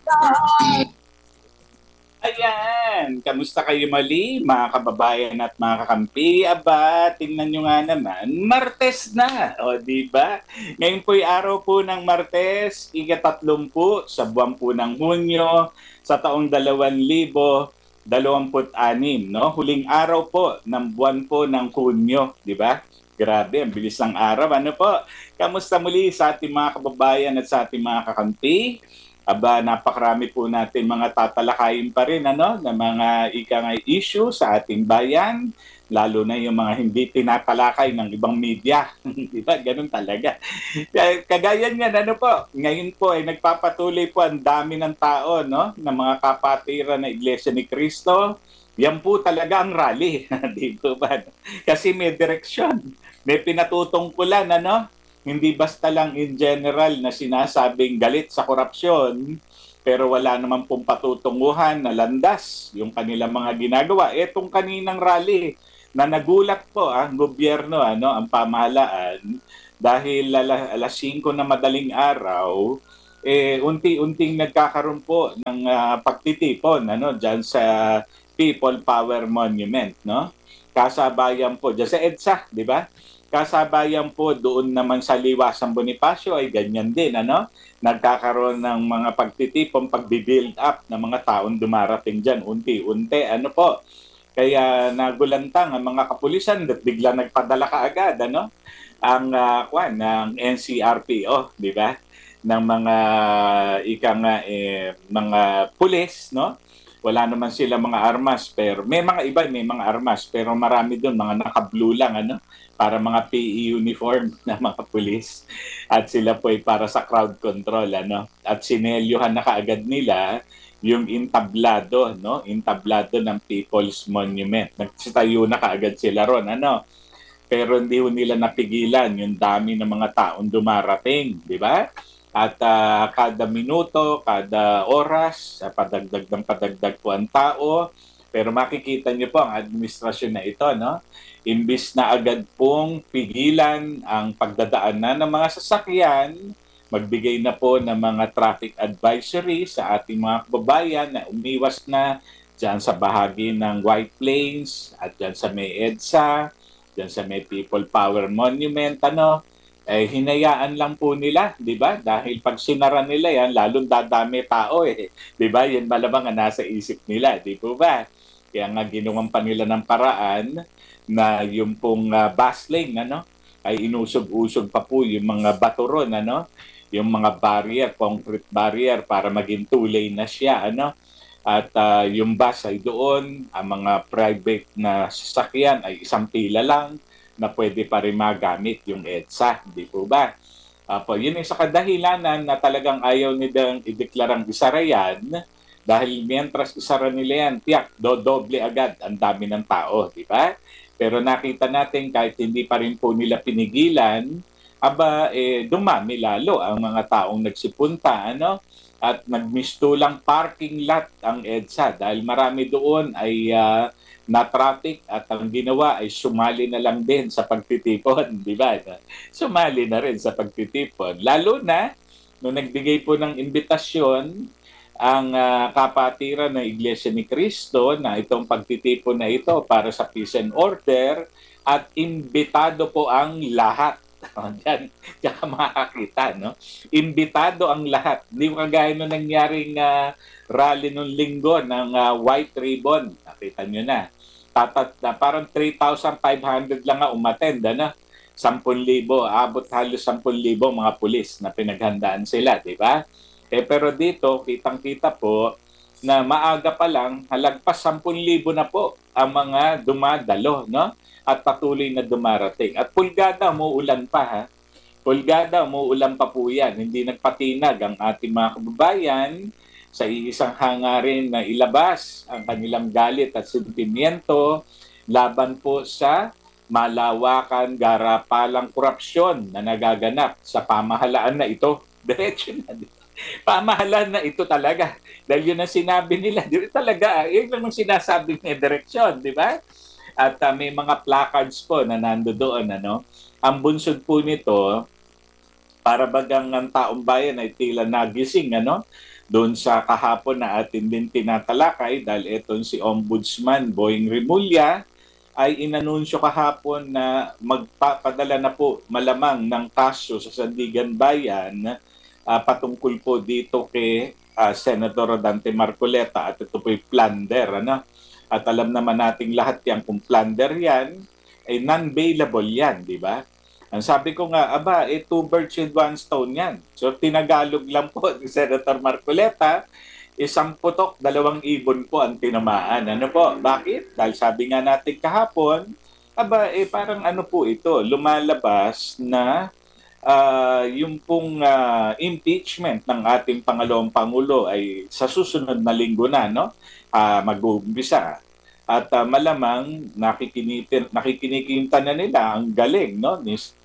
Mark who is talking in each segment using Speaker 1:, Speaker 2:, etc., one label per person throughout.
Speaker 1: Ayan, kamusta kayo mali, mga kababayan at mga kakampi? Aba, tingnan nyo nga naman, Martes na, o di ba? Ngayon po'y araw po ng Martes, ika-30 sa buwan po ng Hunyo, sa taong 2026, no? Huling araw po ng buwan po ng Hunyo, di ba? Grabe, ang bilis ng araw. Ano po? Kamusta muli sa ating mga kababayan at sa ating mga kakampi? Aba, napakarami po natin mga tatalakayin pa rin na mga issue sa ating bayan, lalo na yung mga hindi tinatalakay ng ibang media. Di ba? Ganun talaga. Kagaya niyan, ano po, ngayon po ay nagpapatuloy po ang dami ng tao, no? Ng mga kapatiran ng Iglesia ni Cristo. Yan po talaga ang rally. Di po ba? Kasi may direksyon. May pinatutungkulan, ano? Hindi basta lang in general na sinasabing galit sa korupsyon, pero wala naman pong patutunguhan na landas yung kanilang mga ginagawa. Etong kaninang rally na nagulat po ang gobyerno, ang pamahalaan, dahil alas 5 na madaling araw, unti-unting nagkakaroon po ng pagtitipon diyan sa People Power Monument, no? Kasabayan po diyan sa EDSA, di ba? Kasabayan po doon naman sa Liwasang Bonifacio ay ganyan din, nagkakaroon ng mga pagtitipon, pagbi-build up ng mga taong dumarating diyan unti-unti, ano po. Kaya nagulantang ang mga kapulisan at bigla nagpadala kaagad, ang ng NCRPO, di ba? Ng mga mga pulis, no? Wala naman sila mga armas, pero may mga iba, may mga armas, pero marami doon mga naka-blue lang, para mga PE uniform na mga pulis. At sila po ay para sa crowd control, At sinelyuhan na kaagad nila yung intablado, no? Intablado ng People's Monument. Nagsitayo na kaagad sila ron, Pero hindi ho nila napigilan yung dami ng mga taong dumarating, di ba? At kada minuto, kada oras, padagdag po ang tao. Pero makikita niyo po ang administrasyon na ito, no? Imbis na agad pong pigilan ang pagdadaanan ng mga sasakyan, magbigay na po ng mga traffic advisory sa ating mga kababayan na umiwas na dyan sa bahagi ng White Plains at dyan sa may EDSA, dyan sa may People Power Monument, hinayaan lang po nila, di ba? Dahil pag sinara nila yan, lalong dadami tao Di ba? Yan malamang ang nasa isip nila, di po ba? Kaya nga ginawan pa nila ng paraan na yung pong bus lane, ay inusog-usog pa po yung mga bato ron, yung mga barrier, concrete barrier para maging two-lane na siya, At yung bus ay doon, ang mga private na sasakyan ay isang pila lang na pwede pa rin magamit yung EDSA, di po ba? Yun yung sa kadahilanan na talagang ayaw nilang ideklarang isara yan dahil mientras isara nila yan, tiyak, dodoble agad ang dami ng tao, di ba? Pero nakita natin kahit hindi pa rin po nila pinigilan, dumami lalo ang mga taong nagsipunta, At nagmistulang parking lot ang EDSA dahil marami doon ay na-traffic at ang ginawa ay sumali na lang din sa pagtitipon, di ba? Sumali na rin sa pagtitipon. Lalo na nung nagbigay po ng imbitasyon ang kapatiran ng Iglesia ni Cristo na itong pagtitipon na ito para sa peace and order at imbitado po ang lahat. Diyan, diyan ka makakita, no? Imbitado ang lahat. Hindi mo kagaya nung nangyaring rally nung linggo ng White Ribbon. Nakita nyo na. Parang 3,500 lang nga umattend, 10,000, abot halos 10,000 mga pulis na pinaghandaan sila, di ba? Pero dito, kitang-kita po na maaga pa lang, halagpas 10,000 na po ang mga dumadalo, no? At patuloy na dumarating. At pulgada, umuulan pa, ha? Pulgada, umuulan pa po yan. Hindi nagpatinag ang ating mga kababayan sa iisang hangarin na ilabas ang kanilang galit at sentimiento laban po sa malawakan, garapalang korupsyon na nagaganap sa pamahalaan na ito. Diretso na. Pamahalaan na ito talaga. Dahil yun ang sinabi nila. Di talaga, yun lang ang sinasabi ng direksyon, di ba? At may mga placards po na nando doon, Ang bunsod po nito, para bagang ang taong bayan ay tila nagising, doon sa kahapon na atin din tinatalakay dahil itong si Ombudsman Boying Rimulya ay inanunsyo kahapon na magpapadala na po malamang ng kaso sa Sandigan Bayan patungkol po dito kay Senator Dante Marcoleta at ito po'y plunder. Ano? At alam naman nating lahat yan kung plunder yan, ay non-bailable yan, di ba? Ang sabi ko nga, two birds with one stone yan. So tinagalog lang po ni Senator Marcoleta, isang putok, 2 ibon po ang tinamaan. Ano po? Bakit? Dahil sabi nga natin kahapon, parang ano po ito, lumalabas na yung pong impeachment ng ating Pangalawang Pangulo ay sa susunod na linggo na, no? Mag-uumpisa. At malamang nakikinikinta na nila ang galing, no?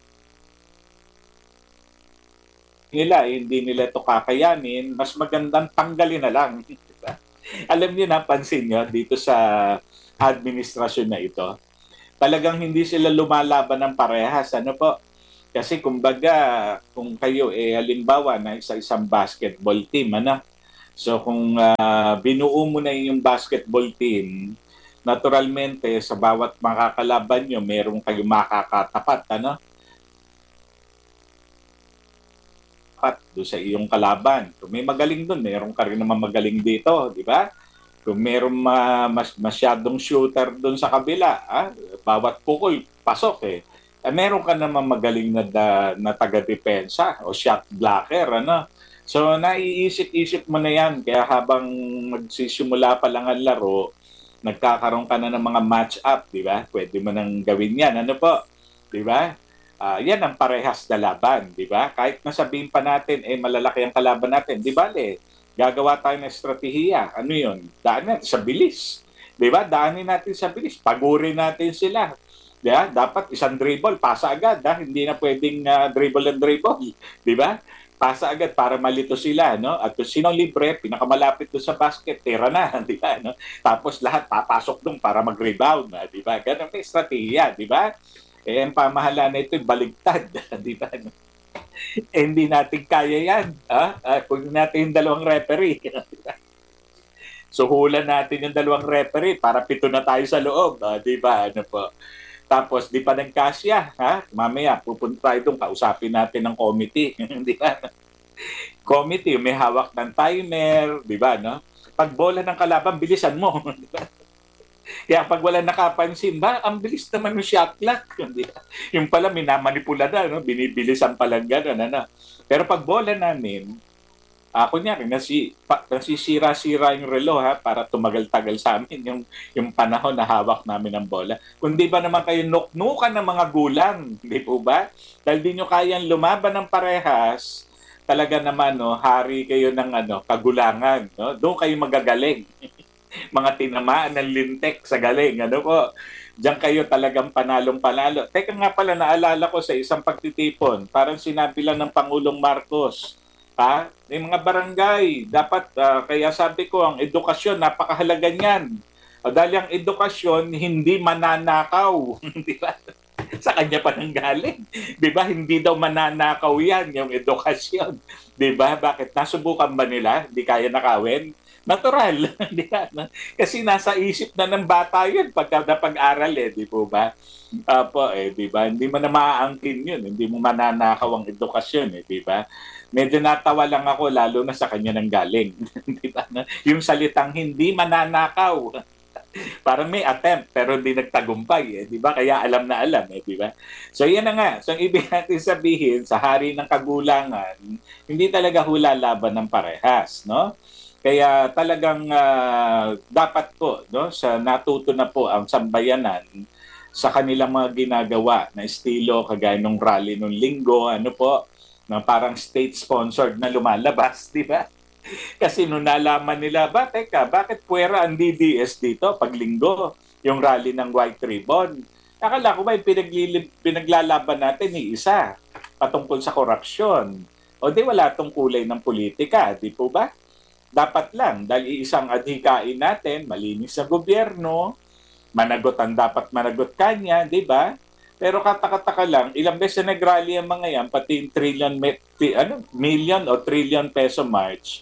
Speaker 1: Hindi nila ito kakayanin, mas magandang tanggalin na lang. Alam niyo, napansin niyo dito sa administrasyon na ito, talagang hindi sila lumalaban ng parehas. Ano po? Kasi kumbaga, kung kayo, halimbawa na isang basketball team, ano? So kung binuo mo na yung basketball team, naturalmente, sa bawat makakalaban nyo, meron kayo makakatapat, ano? Do sa iyong kalaban. Kung may magaling doon, meron ka rin naman magaling dito, di ba? Kung meron masyadong shooter doon sa kabila, bawat pukol, pasok meron ka naman magaling na taga-depensa o shot blocker, ano? So, naiisip-isip mo na yan. Kaya habang magsisimula pa lang ang laro, nagkakaroon ka na ng mga match-up, di ba? Pwede mo nang gawin yan. Ano po? Di ba? Yan ang parehas na laban, di ba? Kahit nasabihin pa natin, malalaki ang kalaban natin, di ba? Gagawa tayo ng estratehiya. Ano yun? Daan natin sa bilis. Di ba? Daanin natin sa bilis. Pagurin natin sila. Diba? Dapat isang dribble, pasa agad. Hindi na pwedeng dribble and dribble. Di ba? Pasa agad para malito sila. No? At kung sinong libre, pinakamalapit doon sa basket, tira na. Di ba? No? Tapos lahat papasok doon para mag-rebound. Di ba? Ganun ang estratehiya. Di ba? Ang pamahalaan na ito, baligtad. Di ba? Hindi natin kaya yan. Kung natin yung 2 referee. So, hulan natin yung 2 referee para 7 na tayo sa loob. Di ba? Ano po? Tapos, di pa nagkasya. Mamaya, pupunta tayo doon, kausapin natin ng committee. Di ba? Committee, may hawak ng timer. Di ba? No? Pag bola ng kalaban, bilisan mo. Di ba? Kaya pag wala nakapansin, ang bilis naman ng shot clock. Yung pala, minamanipula na, no? Binibilisan pala gano'n. Ano? Pero pag bola namin, kunyari, nasisira-sira yung relo para tumagal-tagal sa amin yung panahon na hawak namin ng bola. Kung di ba naman kayo nuknukan ng mga gulang, di po ba? Dahil di nyo kayang lumaban ng parehas, talaga naman, no, hari kayo ng kagulangan. No? Doon kayo magagaling. Mga tinamaan ng lintek sa galing. Ano po? Diyan kayo talagang panalong-panalo. Teka nga pala, naalala ko sa isang pagtitipon, parang sinabi lang ng Pangulong Marcos, yung mga barangay, dapat, kaya sabi ko, ang edukasyon, napakahalaga niyan. Dahil ang edukasyon, hindi mananakaw. Di ba? Sa kanya pa nang galing. Di ba? Hindi daw mananakaw yan, yung edukasyon. Di ba? Bakit? Nasubukan ba nila? Hindi kaya nakawin? Natural. Di ba? Kasi nasa isip na ng bata yun pagka napag-aral di po ba? Di ba? Hindi mo na maaangkin yun. Hindi mo mananakaw ang edukasyon di ba? Medyo natawa lang ako lalo na sa kanya nang galing. Di ba? Yung salitang hindi mananakaw. Parang may attempt pero hindi nagtagumpay di ba? Kaya alam na alam di ba? So yan na nga. So ang ibig natin sabihin sa hari ng kagulangan, hindi talaga hula laban ng parehas, no? Kaya talagang dapat po sa natuto na po ang sambayanan sa kanilang mga ginagawa na estilo kagaya ng rally nung linggo, na parang state-sponsored na lumalabas, di ba? Kasi nung nalaman nila, bakit puwera ang DDS dito pag linggo, yung rally ng White Ribbon? Akala ko ba yung pinaglalaban natin isa patungkol sa korupsyon? O di wala tong kulay ng politika, di po ba? Dapat lang, dahil isang adhikain natin, malinis sa gobyerno, managot ang dapat managot kanya, di ba? Pero katakataka lang, ilang beses na nag-rally ang mga yan, pati yung million o trillion peso march,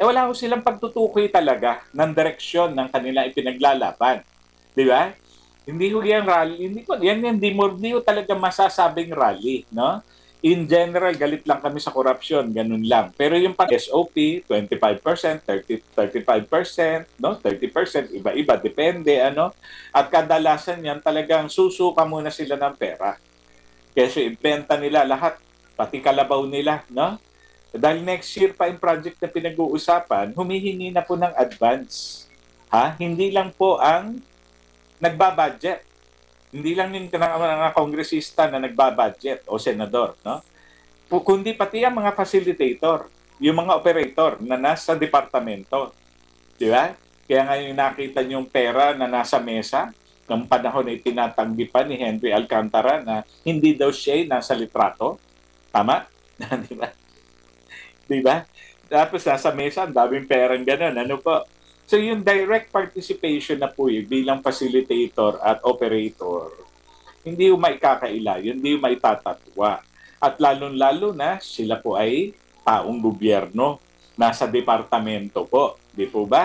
Speaker 1: wala ko silang pagtutukoy talaga ng direksyon ng kanila ipinaglalaban. Di ba? Hindi ko yan rally, hindi ko talaga masasabing rally, no? In general, galit lang kami sa korupsyon, ganun lang. Pero yung pang SOP, 25%, 35%, no? 30%, iba-iba, depende, ano? At kadalasan yan, talagang susuka muna sila ng pera. Kasi ibenta nila lahat, pati kalabaw nila, no? Dahil next year pa yung project na pinag-uusapan, humihingi na po ng advance. Ha? Hindi lang po ang nagbabudget. Hindi lang yung mga kongresista na nagbabudget o senador, no? Kundi pati ang mga facilitator, yung mga operator na nasa departamento. Di ba? Kaya ngayon nakita niyo yung pera na nasa mesa, ng panahon ay tinatanggi pa ni Henry Alcantara na hindi daw siya nasa litrato. Tama? Di ba? Di ba? Tapos nasa mesa, ang daming perang ganun. Ano po? So yung direct participation na po bilang facilitator at operator, hindi yung maikakaila, hindi yung maitatatwa. At lalong-lalo na sila po ay taong gobyerno, nasa departamento po. Di po ba?